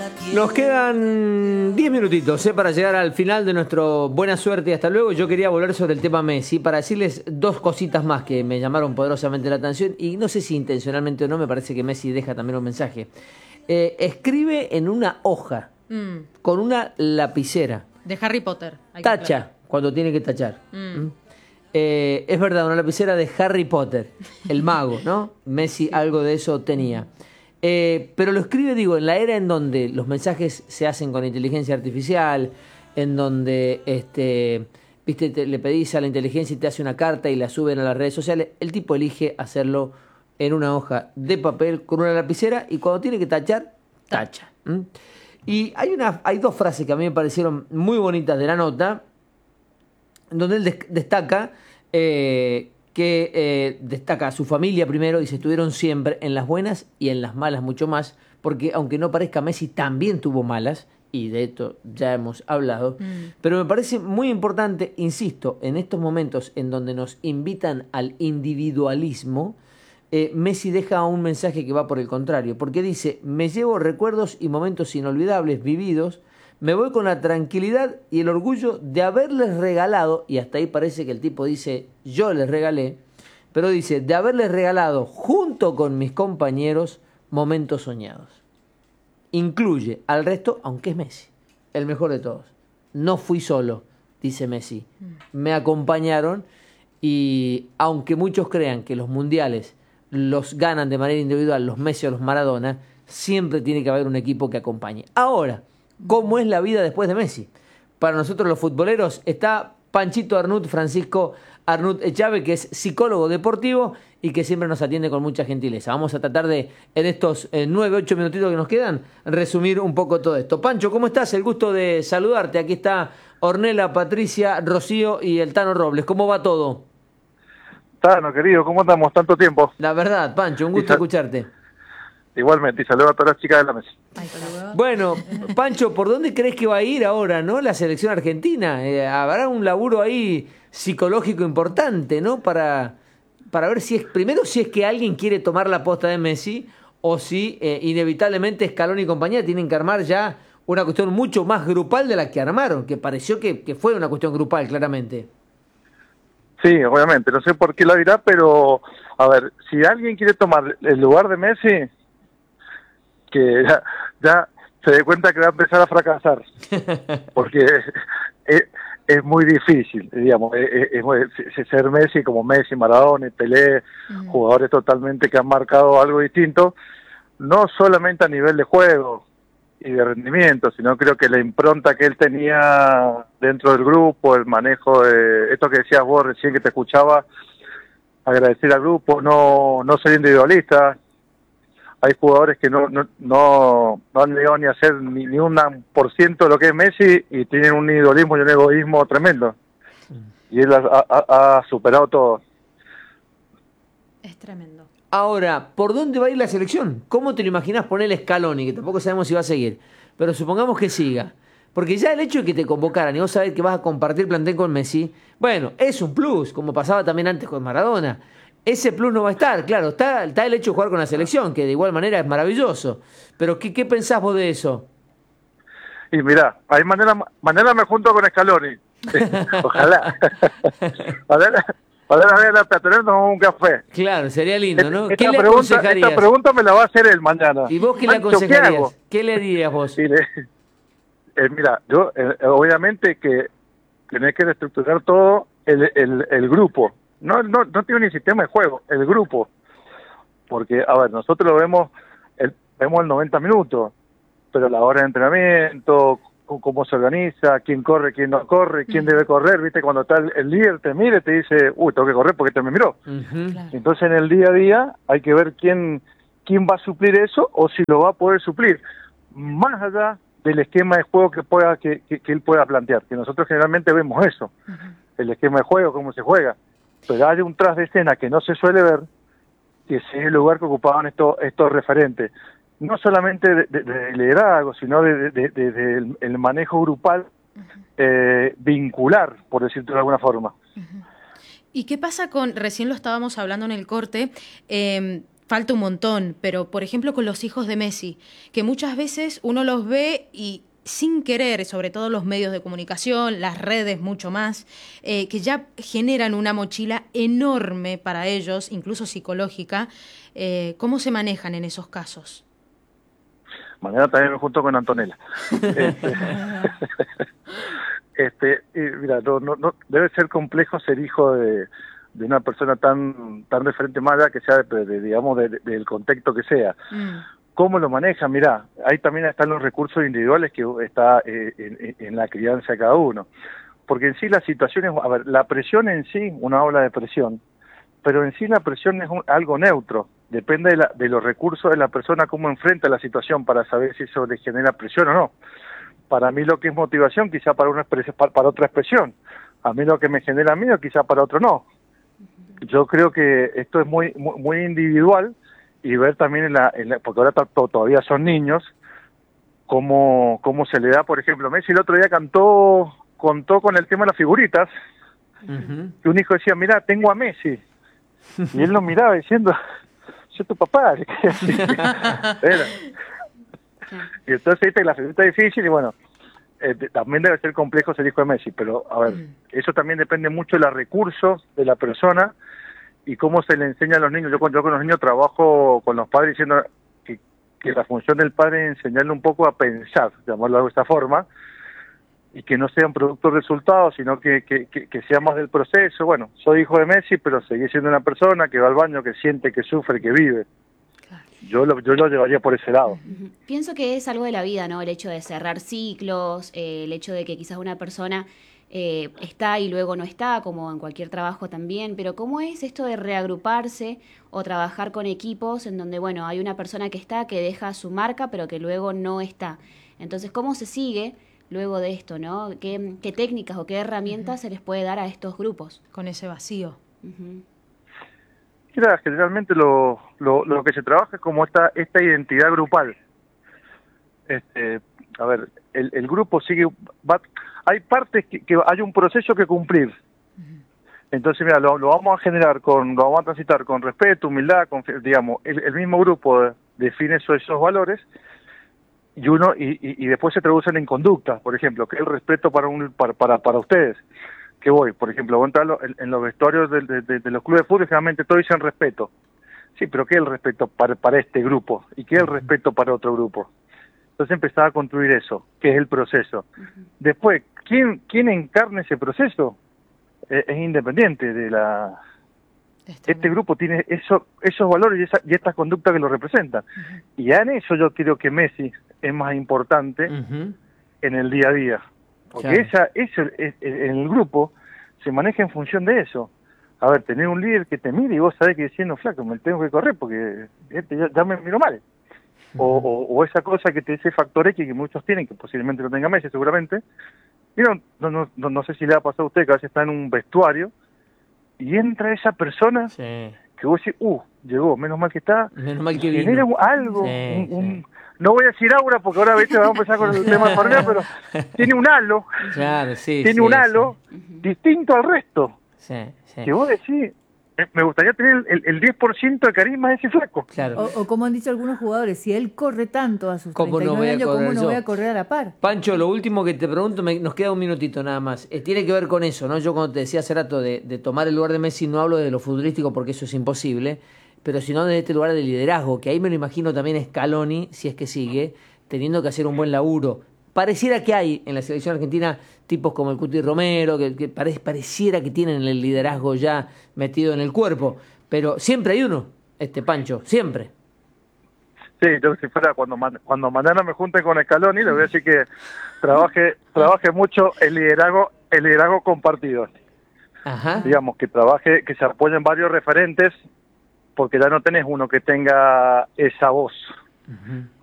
Nos quedan 10 minutitos para llegar al final de nuestro Buena Suerte y hasta luego. Yo quería volver sobre el tema Messi para decirles dos cositas más que me llamaron poderosamente la atención y no sé si intencionalmente o no, me parece que Messi deja también un mensaje. Escribe en una hoja con una lapicera. De Harry Potter. Tacha cuando tiene que tachar. Es verdad, una lapicera de Harry Potter, el mago, ¿no? Messi algo de eso tenía. Pero lo escribe, digo, en la era en donde los mensajes se hacen con inteligencia artificial, en donde le pedís a la inteligencia y te hace una carta y la suben a las redes sociales. El tipo elige hacerlo en una hoja de papel con una lapicera y cuando tiene que tachar, tacha. Y hay dos frases que a mí me parecieron muy bonitas de la nota, donde él destaca destaca a su familia primero y se estuvieron siempre en las buenas y en las malas mucho más, porque aunque no parezca, Messi también tuvo malas, y de esto ya hemos hablado, pero me parece muy importante, insisto, en estos momentos en donde nos invitan al individualismo, Messi deja un mensaje que va por el contrario, porque dice: me llevo recuerdos y momentos inolvidables vividos, me voy con la tranquilidad y el orgullo de haberles regalado, y hasta ahí parece que el tipo dice yo les regalé, pero dice de haberles regalado junto con mis compañeros momentos soñados. Incluye al resto, aunque es Messi, el mejor de todos. No fui solo, dice Messi, me acompañaron, y aunque muchos crean que los mundiales los ganan de manera individual los Messi o los Maradona, siempre tiene que haber un equipo que acompañe. Ahora, ¿cómo es la vida después de Messi? Para nosotros los futboleros está Panchito Arnut, Francisco Arnut Echave, que es psicólogo deportivo y que siempre nos atiende con mucha gentileza. Vamos a tratar de, en estos 9-8 minutitos que nos quedan, resumir un poco todo esto. Pancho, ¿cómo estás? El gusto de saludarte. Aquí está Ornella, Patricia, Rocío y el Tano Robles. ¿Cómo va todo? Tano, querido, ¿cómo andamos? Tanto tiempo. La verdad, Pancho, un gusto escucharte. Igualmente, y saludo a todas las chicas de la mesa. Bueno, Pancho, ¿por dónde crees que va a ir ahora, no? La selección argentina. Habrá un laburo ahí psicológico importante, ¿no? Para ver si es que alguien quiere tomar la posta de Messi o si inevitablemente Scaloni y compañía tienen que armar ya una cuestión mucho más grupal de la que armaron, que pareció que fue una cuestión grupal, claramente. Sí, obviamente, no sé por qué lo dirá, pero a ver, si alguien quiere tomar el lugar de Messi, que ya se dé cuenta que va a empezar a fracasar, porque es muy difícil, digamos, ser Messi como Messi, Maradona, Pelé, jugadores totalmente que han marcado algo distinto, no solamente a nivel de juego y de rendimiento, sino creo que la impronta que él tenía dentro del grupo, el manejo de esto que decías vos recién que te escuchaba, agradecer al grupo, no ser individualista. Hay jugadores que no han llegado ni a hacer ni 1% de lo que es Messi y tienen un individualismo y un egoísmo tremendo. Y él ha superado todo. Es tremendo. Ahora, ¿por dónde va a ir la selección? ¿Cómo te lo imaginás ponerle Scaloni? Que tampoco sabemos si va a seguir. Pero supongamos que siga. Porque ya el hecho de que te convocaran y vos sabés que vas a compartir plantel con Messi, bueno, es un plus, como pasaba también antes con Maradona. Ese plus no va a estar, claro, está el hecho de jugar con la selección, que de igual manera es maravilloso. Pero ¿qué pensás vos de eso? Y mirá, hay manera me junto con Scaloni. Ojalá. Para ver a la peatonal tomamos un café. Claro, sería lindo, ¿no? ¿Qué le esta aconsejarías? pregunta me la va a hacer él mañana. ¿Y vos qué le aconsejarías? ¿Qué le dirías vos? Mira, yo obviamente que tenés que reestructurar todo el grupo. No tiene ni sistema de juego, el grupo. Porque, a ver, nosotros lo vemos el 90 minutos, pero la hora de entrenamiento, cómo se organiza, quién corre, quién no corre, quién debe correr, viste, cuando está el líder te mira y te dice, tengo que correr porque te me miró. Claro. Entonces en el día a día hay que ver quién va a suplir eso o si lo va a poder suplir, más allá del esquema de juego que él pueda plantear, que nosotros generalmente vemos eso, el esquema de juego, cómo se juega, pero hay un tras de escena que no se suele ver, que es el lugar que ocupaban estos referentes, no solamente de liderazgo, sino de el manejo grupal, vincular, por decirlo de alguna forma. ¿Y qué pasa recién lo estábamos hablando en el corte, falta un montón, pero por ejemplo con los hijos de Messi, que muchas veces uno los ve y sin querer, sobre todo los medios de comunicación, las redes mucho más, que ya generan una mochila enorme para ellos, incluso psicológica. ¿Cómo se manejan en esos casos? Mañana también me junto con Antonella. Mira, no debe ser complejo ser hijo de una persona tan referente mala, que sea digamos del contexto que sea. ¿Cómo lo manejan? Mirá, ahí también están los recursos individuales que está en la crianza de cada uno. Porque en sí las situaciones, a ver, la presión en sí, uno habla de presión, pero en sí la presión es algo neutro. Depende de los recursos de la persona, cómo enfrenta la situación para saber si eso le genera presión o no. Para mí lo que es motivación, quizá para otra expresión. A mí lo que me genera miedo, quizá para otro no. Yo creo que esto es muy individual, y ver también porque ahora todavía son niños, cómo se le da. Por ejemplo, Messi el otro día contó con el tema de las figuritas, que un hijo decía, mirá, tengo a Messi, y él lo miraba diciendo, soy tu papá. Y entonces viste que la figurita es difícil, y bueno, también debe ser complejo ser hijo de Messi, pero a ver, eso también depende mucho de los recursos de la persona y cómo se le enseña a los niños. Yo con los niños trabajo con los padres diciendo que la función del padre es enseñarle un poco a pensar, llamarlo de esta forma, y que no sea un producto de resultados, sino que sea más del proceso. Bueno, soy hijo de Messi, pero seguí siendo una persona que va al baño, que siente, que sufre, que vive. Yo lo llevaría por ese lado. Pienso que es algo de la vida, ¿no? El hecho de cerrar ciclos, el hecho de que quizás una persona está y luego no está, como en cualquier trabajo también, pero ¿cómo es esto de reagruparse o trabajar con equipos en donde, bueno, hay una persona que está, que deja su marca, pero que luego no está? Entonces, ¿cómo se sigue luego de esto, no? ¿Qué técnicas o qué herramientas se les puede dar a estos grupos? Con ese vacío. Mira, generalmente lo que se trabaja es como esta identidad grupal. A ver, el grupo sigue, hay partes que hay un proceso que cumplir. Entonces, mira, lo vamos a transitar con respeto, humildad, digamos, el mismo grupo define esos valores, y después se traducen en conductas. Por ejemplo, que el respeto para ustedes. Que voy, por ejemplo, vos entras en los vestuarios de los clubes de fútbol, generalmente todos dicen respeto. Sí, pero ¿qué es el respeto para este grupo? ¿Y qué es el respeto para otro grupo? Entonces empezaba a construir eso, que es el proceso. Después, ¿quién encarna ese proceso? Es independiente de la... Este grupo tiene esos valores y estas conductas que lo representan. Y en eso yo creo que Messi es más importante en el día a día. Porque en el grupo se maneja en función de eso. A ver, tener un líder que te mire y vos sabés que diciendo, flaco, me tengo que correr porque ya me miro mal. O esa cosa que te dice factor X que muchos tienen, que posiblemente no tenga Messi seguramente. Y no sé si le ha pasado a usted que a veces está en un vestuario y entra esa persona que vos decís, llegó, menos mal que está. Menos mal que genera vino. algo, no voy a decir aura porque ahora vamos a empezar con el tema de familia, pero tiene un halo, tiene un halo distinto al resto. Que vos decís, me gustaría tener el 10% de carisma de ese flaco. Claro. O como han dicho algunos jugadores, si él corre tanto a sus ¿Cómo 39 años, ¿cómo no yo? voy a correr a la par? Pancho, lo último que te pregunto, nos queda un minutito nada más. Tiene que ver con eso, ¿no? Yo cuando te decía hace rato de tomar el lugar de Messi, no hablo de lo futbolístico porque eso es imposible, pero sino de este lugar de liderazgo, que ahí me lo imagino también Scaloni, si es que sigue, teniendo que hacer un buen laburo. Pareciera que hay en la selección argentina tipos como el Cuti Romero, que pareciera que tienen el liderazgo ya metido en el cuerpo, pero siempre hay uno, Pancho, siempre. Sí, yo si fuera cuando mañana me junte con Scaloni, le voy a decir que trabaje mucho el liderazgo compartido. Ajá. Digamos, que se apoyen varios referentes, porque ya no tenés uno que tenga esa voz.